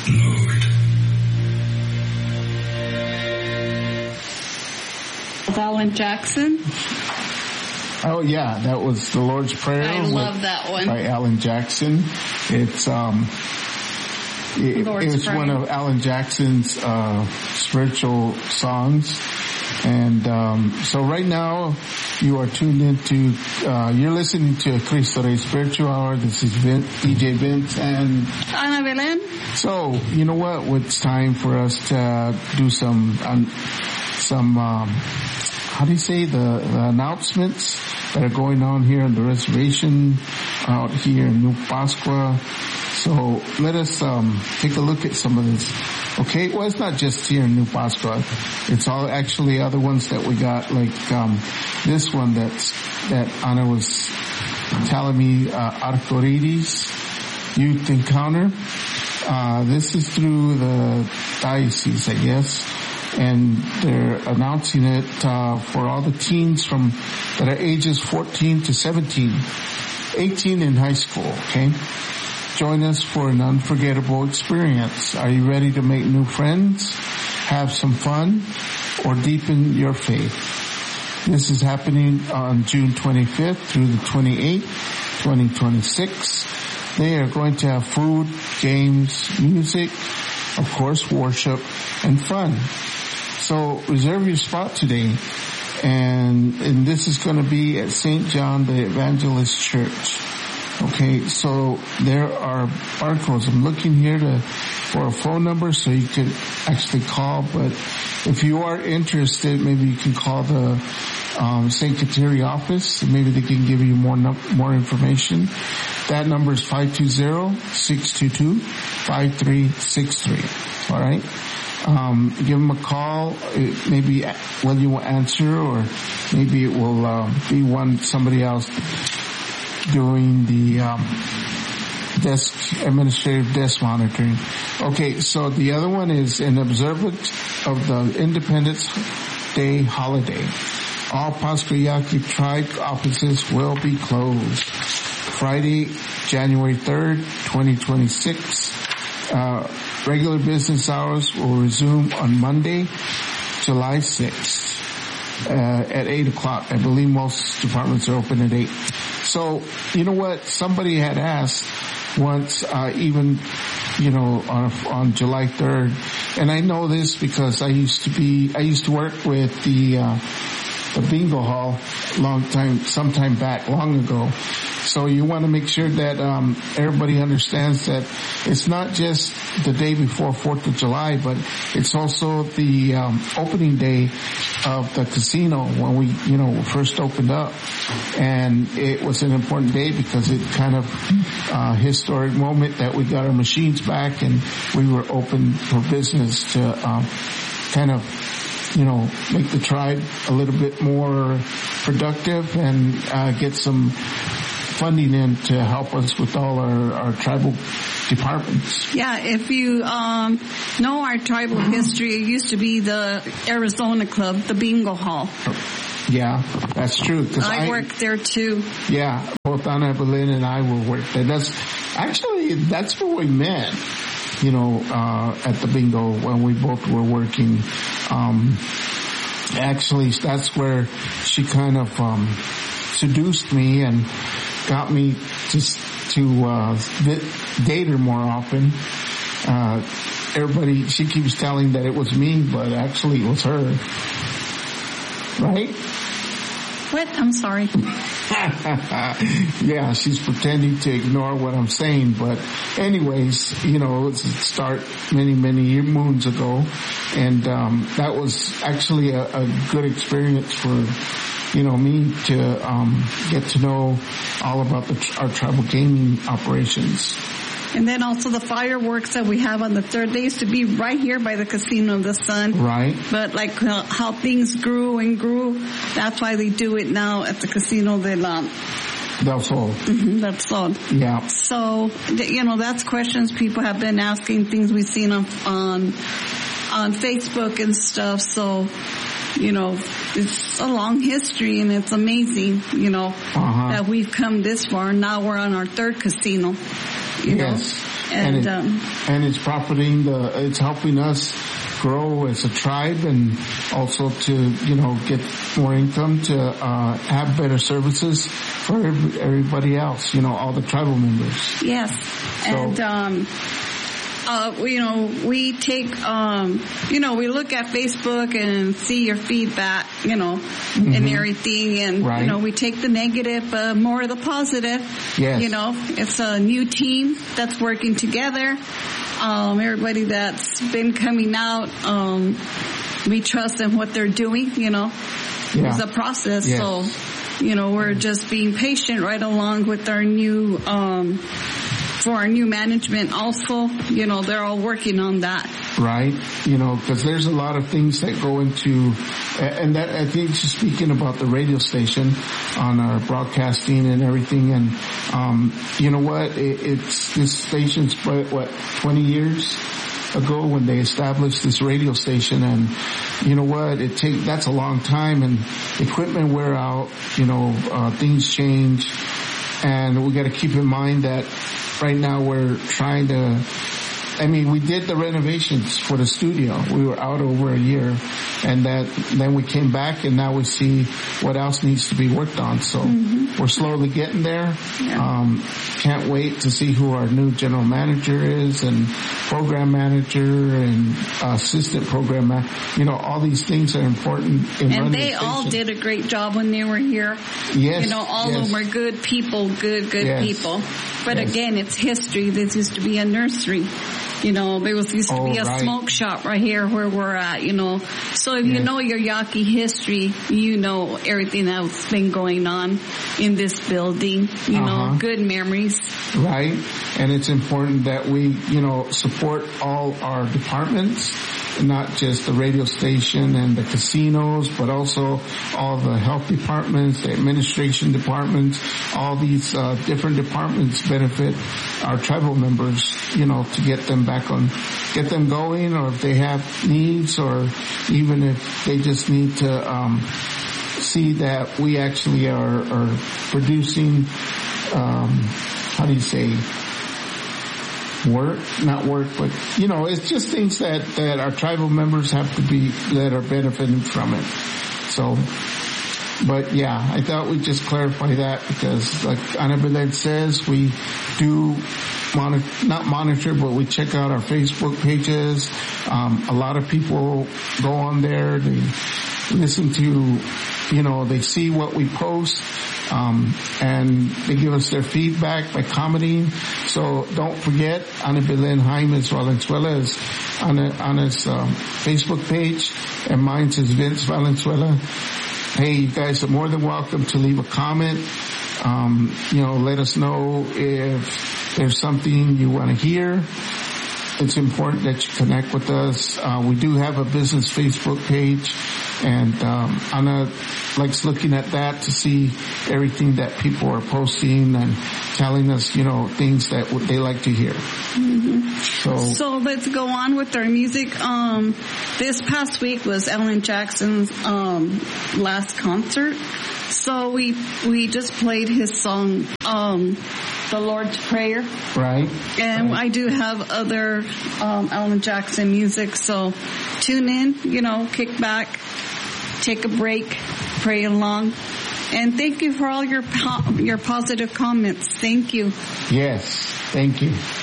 Lord. Alan Jackson. Oh yeah, that was the Lord's Prayer. I love that one by Alan Jackson. It's one of Alan Jackson's spiritual songs, and so right now you are tuned into. You're listening to Cristo Rey Spiritual Hour. This is DJ Vince and Ana Belen. So you know what? It's time for us to do some. How do you say the announcements that are going on here on the reservation out here in New Pascua. So let us take a look at some of this. Okay, well, it's not just here in New Pascua. It's all actually other ones that we got, like this one that Ana was telling me, Arcorides Youth Encounter. This is through the diocese, I guess. And they're announcing it for all the teens that are ages 14 to 17, 18 in high school, okay? Join us for an unforgettable experience. Are you ready to make new friends, have some fun, or deepen your faith? This is happening on June 25th through the 28th, 2026. They are going to have food, games, music, of course, worship, and fun. So reserve your spot today, and this is going to be at St. John the Evangelist Church. Okay, so there are barcodes. I'm looking here for a phone number so you could actually call, but if you are interested, maybe you can call the St. Kateri office, and maybe they can give you more information. That number is 520-622-5363. All right? Give them a call, maybe whether you will answer or maybe it will be somebody else doing the administrative desk monitoring. Okay, so the other one is in observance of the Independence Day holiday. All Pascua Yaqui tribe offices will be closed. Friday, January 3rd, 2026. Regular business hours will resume on Monday, July 6th, at 8 o'clock. I believe most departments are open at 8. So, you know what? Somebody had asked once, on July 3rd, and I know this because I used to work with the bingo hall sometime back, long ago. So you want to make sure that everybody understands that it's not just the day before 4th of July, but it's also the opening day of the casino when we, first opened up. And it was an important day because it kind of historic moment that we got our machines back and we were open for business to make the tribe a little bit more productive and get some funding in to help us with all our tribal departments. Yeah, if you know our tribal history, it used to be the Arizona Club, the bingo hall. Yeah, that's true. I worked there too. Yeah, both Ana Belen and I will work there. That's where we met. At the bingo when we both were working. Actually, that's where she kind of seduced me and got me to date her more often. She keeps telling that it was me, but actually it was her. Right? What? I'm sorry. Yeah, she's pretending to ignore what I'm saying, but anyways, it started many moons ago, and that was actually a good experience for me to get to know all about our tribal gaming operations. And then also the fireworks that we have on the third. They used to be right here by the Casino of the Sun. Right. But like how things grew and grew, that's why they do it now at the Casino del Sol. Mm-hmm, del Sol. Yeah. So, that's questions people have been asking, things we've seen on Facebook and stuff. So, it's a long history and it's amazing, that we've come this far. Now we're on our third casino. Yes. And it's profiting it's helping us grow as a tribe, and also to, get more income to have better services for everybody else, all the tribal members. Yes. So, and, we take, we look at Facebook and see your feedback, and everything. And, we take the negative, but more of the positive. Yes. It's a new team that's working together. Everybody that's been coming out, we trust in what they're doing, It's a process. Yes. So, we're just being patient right along with our new, for our new management also, they're all working on that. Right. Because there's a lot of things that go into, and that, I think, just speaking about the radio station on our broadcasting and everything, and, you know what, this station's, 20 years ago when they established this radio station, and you know what, that's a long time, and equipment wear out, things change, and we got to keep in mind that right now we're trying to, we did the renovations for the studio. We were out over a year, and then we came back, and now we see what else needs to be worked on. So we're slowly getting there. Yeah. Can't wait to see who our new general manager is, and program manager, and assistant program manager. All these things are important in running the station. And they all did a great job when they were here. Yes. All of them were good people, good people. But again, it's history. This used to be a nursery. There used to be a smoke shop right here where we're at, So if you know your Yaqui history, you know everything that's been going on in this building, good memories. Right. And it's important that we, support all our departments, not just the radio station and the casinos, but also all the health departments, the administration departments. All these different departments benefit our tribal members, to get them get them going, or if they have needs, or even if they just need to see that we actually are producing, not work, but, it's just things that our tribal members have to be, that are benefiting from it. So, but yeah, I thought we'd just clarify that, because like Ana Belén says, we do not monitor, but we check out our Facebook pages. A lot of people go on there, they listen to, they see what we post, and they give us their feedback by commenting. So don't forget, Ana Belén Jaimes Valenzuela is on his Facebook page, and mine says Vince Valenzuela. Hey, you guys are more than welcome to leave a comment. Let us know if there's something you want to hear. It's important that you connect with us. We do have a business Facebook page, and Ana likes looking at that to see everything that people are posting and telling us, things that they like to hear. Mm-hmm. So let's go on with our music. This past week was Alan Jackson's last concert. So we just played his song, The Lord's Prayer. Right. And I do have other Alan Jackson music, so tune in, kick back, take a break, pray along. And thank you for all your positive comments. Thank you. Yes, thank you.